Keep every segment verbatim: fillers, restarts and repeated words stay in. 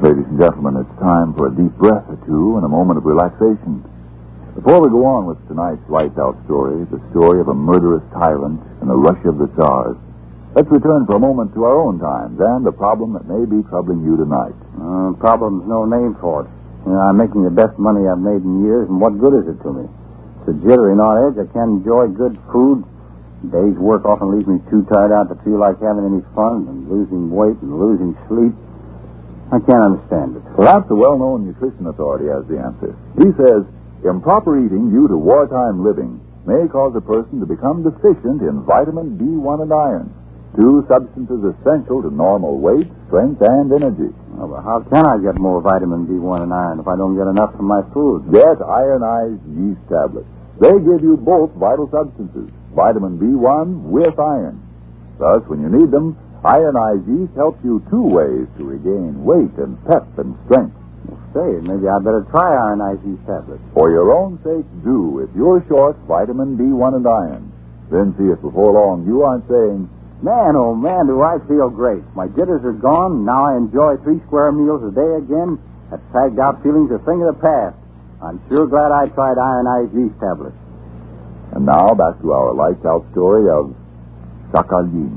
Ladies and gentlemen, it's time for a deep breath or two and a moment of relaxation. Before we go on with tonight's lights out story, the story of a murderous tyrant and the rush of the Tsars, let's return for a moment to our own times and a problem that may be troubling you tonight. Uh, problem's no name for it. You know, I'm making the best money I've made in years, and what good is it to me? It's a jittery on edge. I can't enjoy good food. Day's work often leaves me too tired out to feel like having any fun, and losing weight and losing sleep. I can't understand it. Perhaps a well-known nutrition authority has the answer. He says, improper eating due to wartime living may cause a person to become deficient in vitamin B one and iron, two substances essential to normal weight, strength, and energy. Oh, but how can I get more vitamin B one and iron if I don't get enough from my food? Get ironized yeast tablets. They give you both vital substances, vitamin B one with iron. Thus, when you need them, ironized yeast helps you two ways to regain weight and pep and strength. Well, say, maybe I better try ironized yeast tablets. For your own sake, do if you're short vitamin B one and iron. Then see if before long you aren't saying, man, oh man, do I feel great. My jitters are gone. Now I enjoy three square meals a day again. That fagged out feeling's a thing of the past. I'm sure glad I tried ironized yeast tablets. And now back to our lights out story of Sakhalin.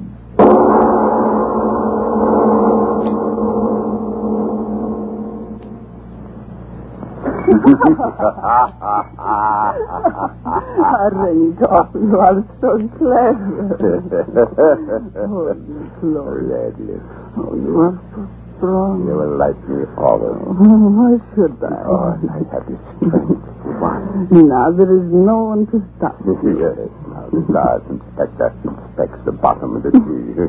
Renikoff, you are so clever. Oh, Gladly. Oh, you are so strong. You will like me always. Oh, why should I? Oh, I have the strength. Now there is no one to stop me. Yes. Now the large inspector inspects the bottom of the sea.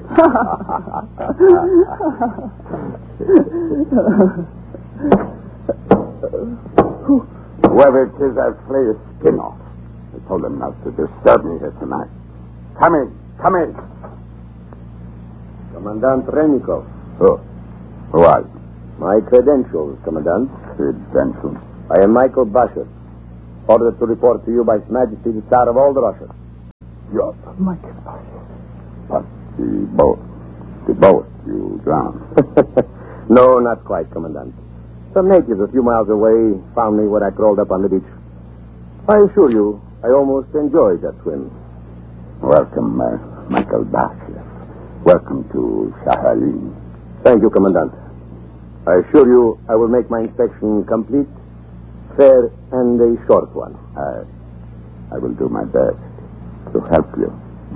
Whoever it is, I'll flay his skin off. I told him not to disturb me here tonight. Come in, come in. Commandant Rennikov. Oh, who are you? My credentials, Commandant. Credentials? I am Michael Bashev, ordered to report to you by His Majesty the Tsar of all the Russia. You're Michael Bashev. But the boat, the boat you drowned. No, not quite, Commandant. Some natives a few miles away found me when I crawled up on the beach. I assure you, I almost enjoyed that swim. Welcome, uh, Michael Bashev. Welcome to Sakhalin. Thank you, Commandant. I assure you I will make my inspection complete, fair, and a short one. I, I will do my best to help you.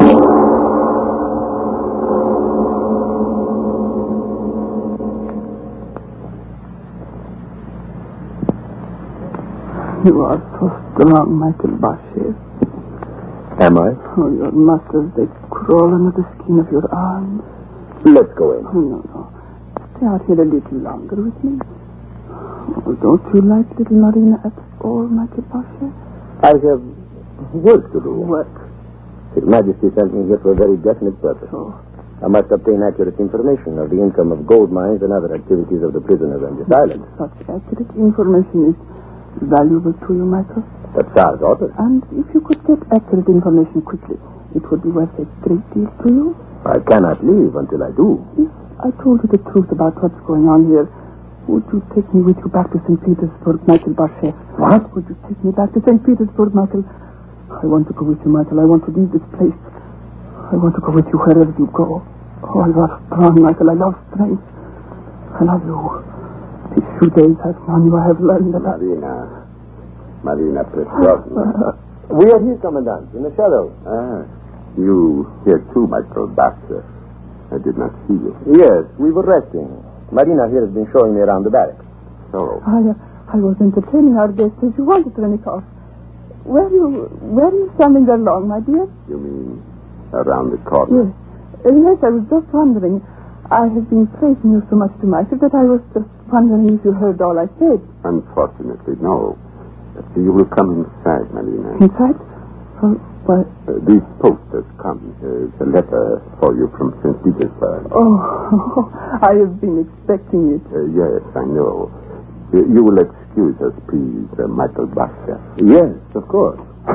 You are so strong, Michael Bashev. Am I? Oh, your muscles, they crawl under the skin of your arms. Let's go in. Oh, no, no. Stay out here a little longer with me. Oh, don't you like little Marina at all, Michael Bashev? I have work to do. Work? His Majesty sent me here for a very definite purpose. Oh. I must obtain accurate information of the income of gold mines and other activities of the prisoners on this island. Such accurate information is valuable to you, Michael. The Tsar's order. And if you could get accurate information quickly, it would be worth a great deal to you. I cannot leave until I do. If I told you the truth about what's going on here, would you take me with you back to Saint Petersburg, Michael Bashev? What? Would you take me back to Saint Petersburg, Michael? I want to go with you, Michael. I want to leave this place. I want to go with you wherever you go. Oh, you are strong, Michael. I love strength. I love you. These few days I've known you, I have learned a lot. Marina. Marina Petrovna. We are here, Commandant, in the shadow. Ah, you here too, Michael Bashev. I did not see you. Yes, we were resting. Marina here has been showing me around the barracks. So, I, uh, I was entertaining our guests as you wanted, Renikoff. Where are you, where are you standing there long, my dear? you mean around the corner? Yes. Uh, yes, I was just wondering. I have been praising you so much to Michael that I was just wondering if you heard all I said. Unfortunately, no. But you will come inside, Marina. Inside? Oh, what? Uh, the post has come. There's a letter for you from Saint Petersburg. Oh, I have been expecting it. Uh, yes, I know. You, you will excuse us, please, uh, Michael Bashev. Yes, of course.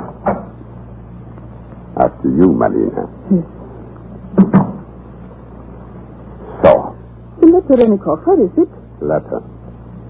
After you, Marina. Yes. So, The letter, Renikoff, where is it? letter.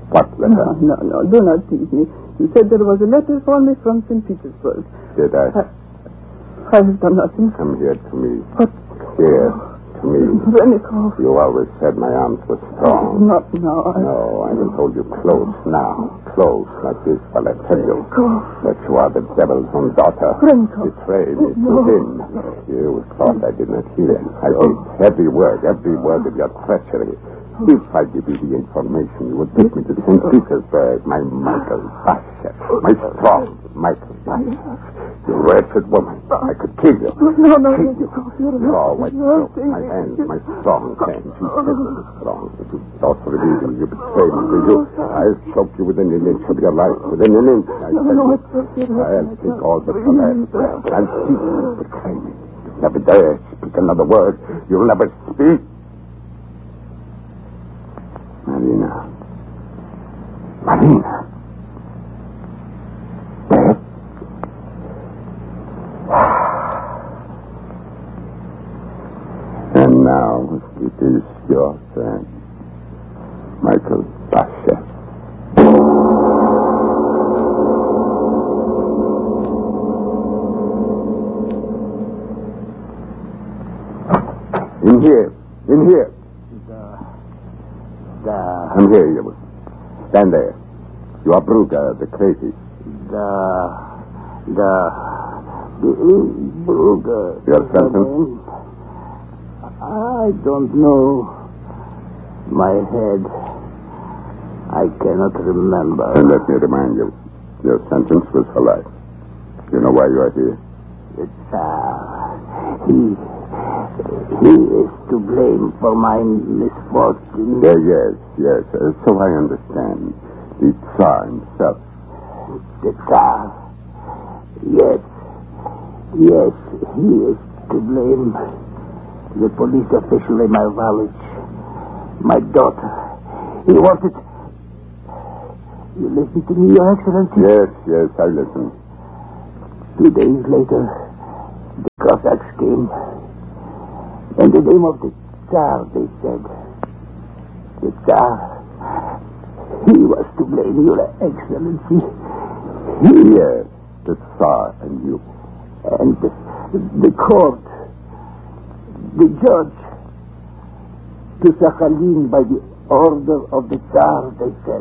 What letter? No, no, no, do not tease me. You said there was a letter for me from Saint Petersburg. Did I? I, I have done nothing. Come here to me. But... Here, to me. Rennikov. You always said my arms were strong. Not now. I... No, I will hold you close now. Close like this while I tell you Rennikov. that you are the devil's own daughter. Rennikov. Betrayed me No. within. You thought I did not hear. I did. Every word, every word of your treachery. If I give you the information, you would take me to Saint Petersburg, my Michael Bashev, my strong Michael Bashev. You wretched woman, I could kill you. No, no, Kill you. you're Your white you're throat, my hands, my strong hands. You said you were strong, but you thought for a reason. You betrayed me, did you? I'll choke you within an inch of your life, within an inch, I No, tell no, you. it's okay. I'll take all the collapse. I'll see you betray me. You never dare speak another word. You'll never speak. Marina. Marina. Dead? And now it is your turn, Michael Bashev. In here. In here. The... Come here, you. Stand there. You are Brugger, the crazy. The... The... Brugger. Your sentence? I don't know. My head. I cannot remember. And let me remind you, your sentence was for life. You know why you are here? The Tsar. He... He is to blame for my misfortune. Yeah, yes, yes. Uh, so I understand. The Tsar himself. The Tsar. Yes. Yes, he is to blame. The police official in my village. My daughter. He wanted... You listen to me, Your Excellency? Yes, yes, I listen. Two days later, the Cossacks came. In the name of the Tsar, they said. The Tsar. He was to blame, Your Excellency. He... Yes, the Tsar and you. And the, the court, the judge, to Sakhalin by the order of the Tsar, they said.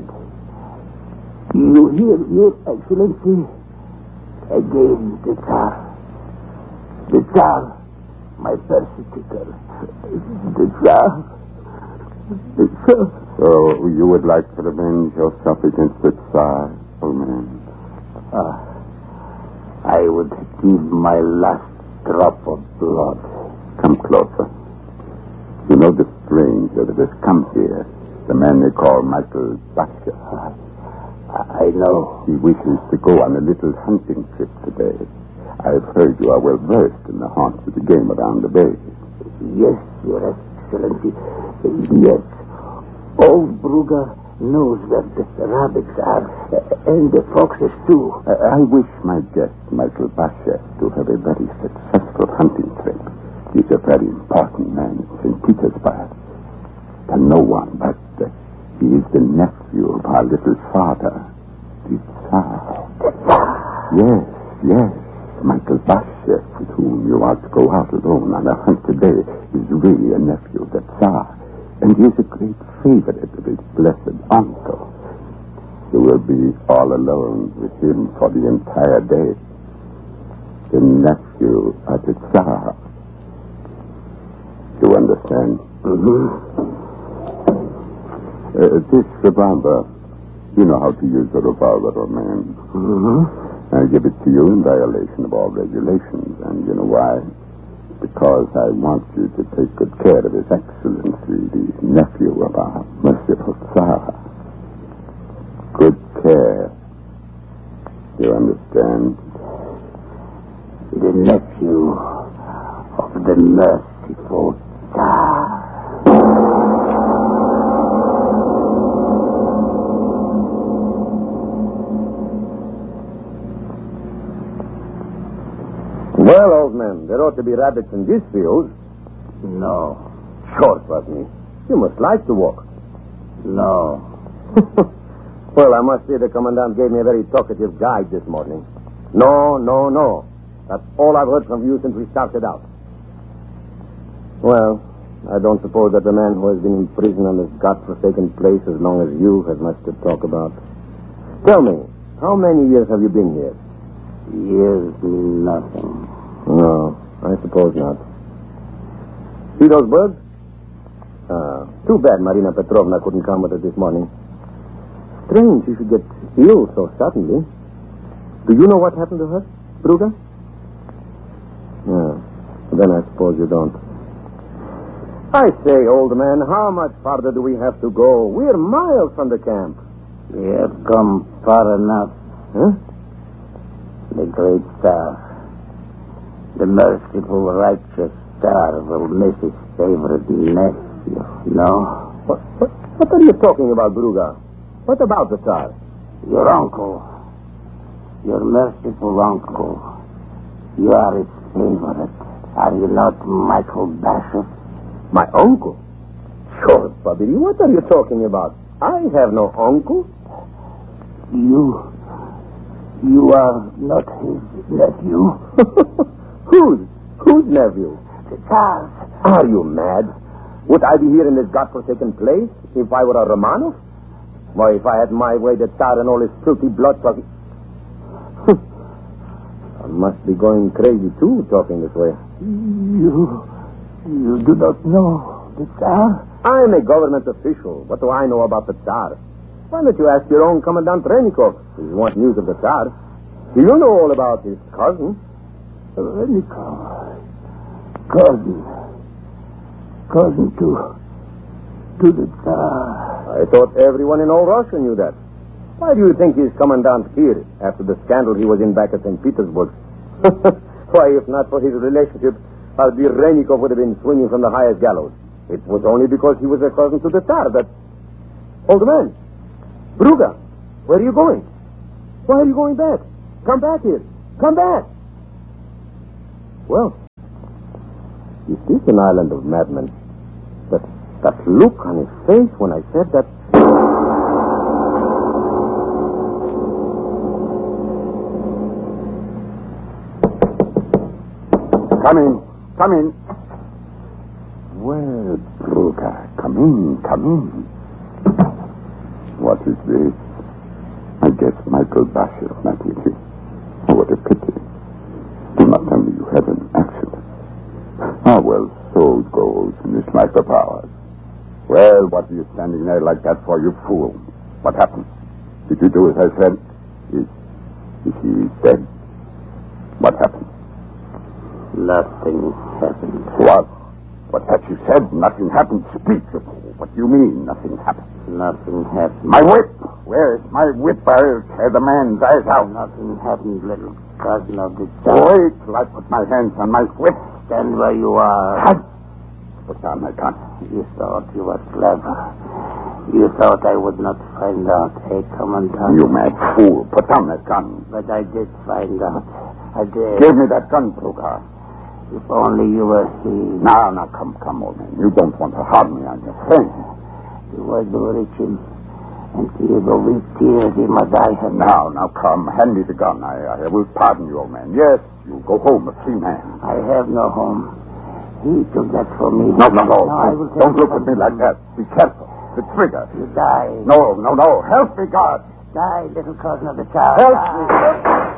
You hear, Your Excellency? Again, the Tsar. The Tsar, my persecutor. The Tsar. The Tsar. So you would like to revenge yourself against the Tsar, old man? Ah. I would give my last drop of blood. Come closer. You know the stranger that has come here, the man they call Michael Bashev. I, I know. He wishes to go on a little hunting trip today. I've heard you are well versed in the haunts of the game around the bay. Yes, Your Excellency. Yes. Old Brugger knows where the rabbits are, and the foxes too. I, I wish my guest, Michael Bashev, to have a very successful hunting trip. He's a very important man in Saint Petersburg. And no one but uh, he is the nephew of our little father, the Tsar. Yes, yes. Michael Bashev, with whom you are to go out alone on a hunt today, is really a nephew of the Tsar. And he is a great favorite of his blessed uncle. You will be all alone with him for the entire day. The nephew of the Tsar. You understand? Mm-hmm. Uh, this revolver, you know how to use a revolver, old man. Mm-hmm. I give it to you in violation of all regulations, and you know why? Because I want you to take good care of His Excellency, the nephew of our merciful Tsar. Good care. You understand? The nephew of the merciful Tsar. Well, old man, there ought to be rabbits in this field. No. Sure, Putney. You must like to walk. No. Well, I must say the Commandant gave me a very talkative guide this morning. No, no, no. That's all I've heard from you since we started out. Well, I don't suppose that the man who has been in prison on this godforsaken place as long as you has much to talk about. Tell me, how many years have you been here? Years mean nothing. No, I suppose not. See those birds? Ah, too bad Marina Petrovna couldn't come with us this morning. Strange she should get ill so suddenly. Do you know what happened to her, Bruga? Yeah, then I suppose you don't. I say, old man, how much farther do we have to go? We're miles from the camp. We have come far enough. Huh? The great star, the merciful, righteous star will miss his favorite nephew. No? What, what, what are you talking about, Bruga? What about the Tsar? Your uncle, your merciful uncle. You are his favorite. Are you not Michael Basheff? My uncle? Sure, Babidi, what are you talking about? I have no uncle. You... You are not his nephew. Whose? Whose nephew? The Tsar's. Are you mad? Would I be here in this godforsaken place if I were a Romanov? Why, if I had my way, the Tsar and all his filthy blood talking... I must be going crazy, too, talking this way. You... You do not know the Tsar? I'm a government official. What do I know about the Tsar? Why don't you ask your own Commandant Renikov if you want news of the Tsar? Do you know all about his cousin? Renikov. Cousin. Cousin to... to the Tsar. I thought everyone in all Russia knew that. Why do you think he's Commandant here after the scandal he was in back at Saint Petersburg? Why, if not for his relationship, Albir Renikov would have been swinging from the highest gallows. It was only because he was a cousin to the Tsar that... Old man, Bruga, where are you going? Why are you going back? Come back here. Come back. Well, it is an island of madmen. That, that look on his face when I said that... Come in. Come in. Well, Bruga, come in, come in. What is this? I guess Michael Basheff met with you. Oh, what a pity. Do not tell me you had an accident. Ah, well, so it goes in this life of ours. Well, what are you standing there like that for, you fool? What happened? Did you do as I said? Is, is he dead? What happened? Nothing happened. What? What had you said? Nothing happened. Speak, you fool. What do you mean, nothing happened? Nothing happened. My whip! Where's my whip? I'll tear the man's eyes out. Nothing happened, little cousin of the Tsar. Wait till I put my hands on my whip. Stand where you are. Cut! Put down my gun. You thought you were clever. You thought I would not find out, eh, Commandant? You mad fool. Put down that gun. But I did find out. I did. Give me that gun, Bruga. If only you were here. Now, now, come, come, old man. You don't want to harm me on your friend. You were to reach him. And you go with tears, he must die. Now, now, come. Hand me the gun. I, I will pardon you, old man. Yes, you go home a free man. I have no home. He took that for me. No, no, no. no I will don't look at me like that. Be careful. The trigger. You die. No, no, no. Help me, God. Die, little cousin of the Tsar. Help die. me.